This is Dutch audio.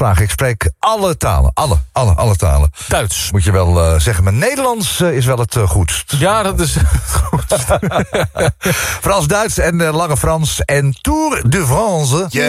Ik spreek alle talen. Alle talen. Duits. Moet je wel zeggen. Maar Nederlands is wel het goedst. Ja, dat is goed. Frans, Duits en Lange Frans. En Tour de France.